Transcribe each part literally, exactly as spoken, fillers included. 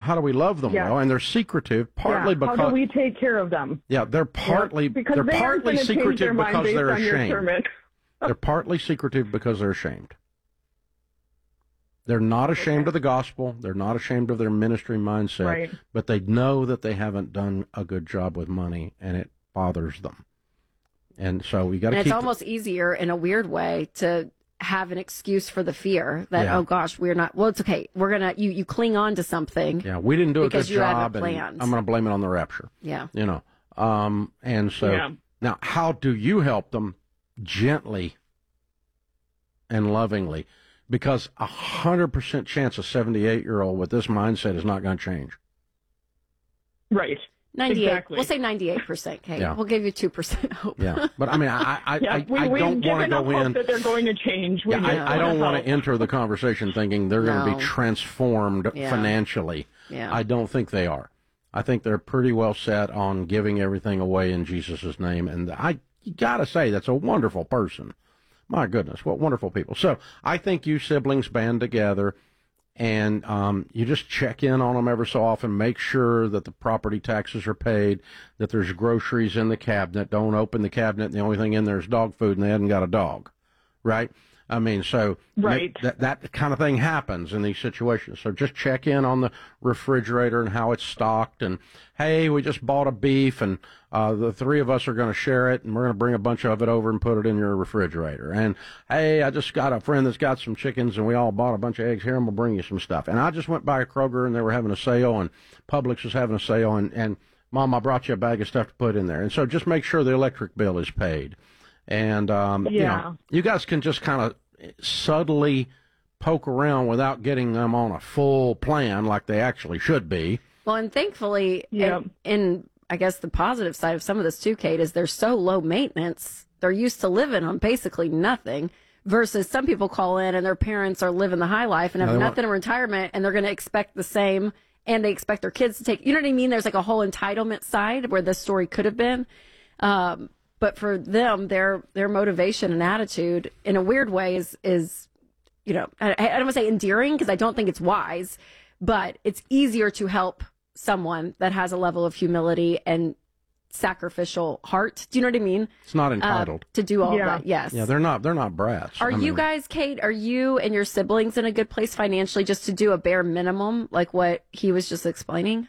how do we love them Yeah. well? And they're secretive, partly yeah. because How do we take care of them? yeah, they're partly yeah. because they're they aren't partly gonna change secretive their mind because based they're on your ashamed. sermon. They're partly secretive because they're ashamed. They're not ashamed Okay. of the gospel. They're not ashamed of their ministry mindset, Right. but they know that they haven't done a good job with money, and it bothers them. And so we got to And keep. it's almost easier in a weird way to have an excuse for the fear that, Yeah. oh gosh, we're not, well, it's okay. We're going to, you, you cling on to something. Yeah, we didn't do a good because you haven't job, and planned. I'm going to blame it on the rapture. Yeah. You know, um, and so Yeah. now, how do you help them? Gently and lovingly, because a hundred percent chance a seventy-eight year old with this mindset is not going to change. Right. ninety-eight. Exactly. We'll say ninety-eight percent, Kate. Yeah. We'll give you two percent hope. Yeah, but I mean, I, I, Yeah, I, we, I we've don't want to given up go hope in. that they're going to change. We Yeah, just I, I don't want hope. to enter the conversation thinking they're going to No. be transformed Yeah. financially. Yeah. I don't think they are. I think they're pretty well set on giving everything away in Jesus' name, and I you got to say that's a wonderful person. My goodness, what wonderful people. So I think you siblings band together, and um, you just check in on them ever so often. Make sure that the property taxes are paid, that there's groceries in the cabinet. Don't open the cabinet and the only thing in there is dog food, and they hadn't got a dog, right? I mean, so Right. that that kind of thing happens in these situations. So just check in on the refrigerator and how it's stocked. And hey, we just bought a beef, and uh, the three of us are going to share it, and we're going to bring a bunch of it over and put it in your refrigerator. And hey, I just got a friend that's got some chickens, and we all bought a bunch of eggs here, and we'll bring you some stuff. And I just went by a Kroger, and they were having a sale, and Publix was having a sale, and and Mom, I brought you a bag of stuff to put in there. And so just make sure the electric bill is paid. And, um, you Yeah. know, you guys can just kind of subtly poke around without getting them on a full plan like they actually should be. Well, and thankfully, Yeah. in, in I guess the positive side of some of this too, Kate, is they're so low maintenance. They're used to living on basically nothing versus some people call in and their parents are living the high life and have Yeah, they nothing in retirement and they're going to expect the same and they expect their kids to take, you know what I mean? There's like a whole entitlement side where this story could have been. Um, but for them, their, their motivation and attitude in a weird way is, is, you know, I, I don't want to say endearing because I don't think it's wise, but it's easier to help someone that has a level of humility and sacrificial heart. Do you know what I mean? It's not entitled. Uh, to do all Yeah. that. Yes. Yeah, they're not, they're not brats. Are I you mean, guys, Kate, are you and your siblings in a good place financially just to do a bare minimum like what he was just explaining?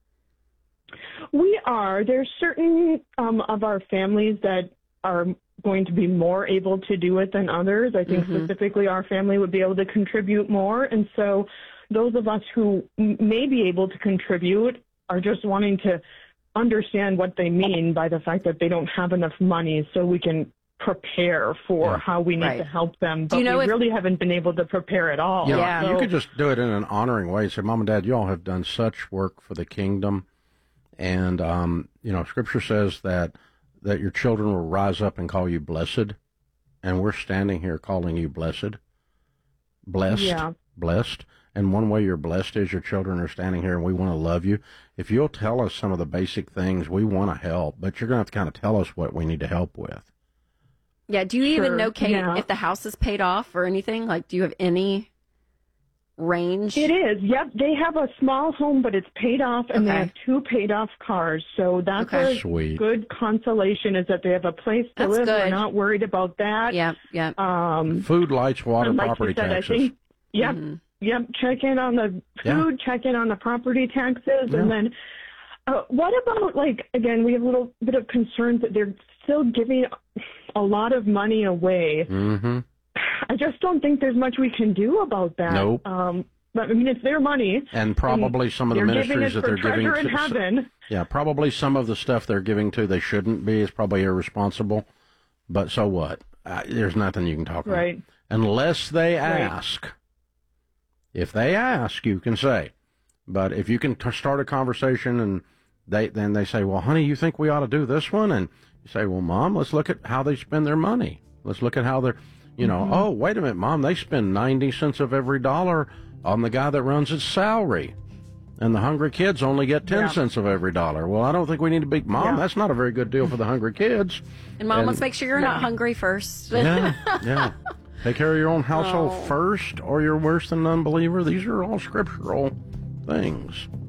We are. There's certain um, of our families that are going to be more able to do it than others. I think Mhm. specifically our family would be able to contribute more. And so those of us who m- may be able to contribute are just wanting to understand what they mean by the fact that they don't have enough money so we can prepare for Yeah. how we need Right. to help them. But you know we if- really haven't been able to prepare at all. You, know, Yeah. you So- could just do it in an honoring way. Say, Mom and Dad, you all have done such work for the kingdom. And, um, you know, Scripture says that, that your children will rise up and call you blessed. And we're standing here calling you blessed. Blessed. Yeah. Blessed. And one way you're blessed is your children are standing here and we want to love you. If you'll tell us some of the basic things, we want to help. But you're going to have to kind of tell us what we need to help with. Yeah. Do you even Sure, know, Kate, yeah. if the house is paid off or anything? Like, do you have any range? It is. Yep. They have a small home, but it's paid off, and they Okay. have two paid off cars. So that's Okay. a Sweet. good consolation is that they have a place to That's live. good. We're not worried about that. Yeah. Yeah. Um, Food, lights, water, and like property you said, taxes. I think, yep. Mm-hmm. Yep. Check in on the Yeah. food, check in on the property taxes, Yeah. and then uh, what about, like, again, we have a little bit of concerns that they're still giving a lot of money away. Mm-hmm. I just don't think there's much we can do about that. Nope. Um, but I mean, it's their money. And probably some of the They're giving ministries it that for they're giving treasure in to, heaven. yeah, probably some of the stuff they're giving to they shouldn't be is probably irresponsible. But so what? Uh, there's nothing you can talk about. Right. Unless they ask. If they ask, you can say. But if you can t- start a conversation and they then they say, well, honey, you think we ought to do this one? And you say, well, Mom, let's look at how they spend their money. Let's look at how they're, you know, Mm-hmm. oh, wait a minute, Mom, they spend ninety cents of every dollar on the guy that runs his salary. And the hungry kids only get ten Yeah. cents of every dollar. Well, I don't think we need to be, Mom, Yeah. that's not a very good deal for the hungry kids. And Mom, And- let's make sure you're not hungry first. Yeah, yeah. Take care of your own household Oh. first, or you're worse than an unbeliever. These are all scriptural things.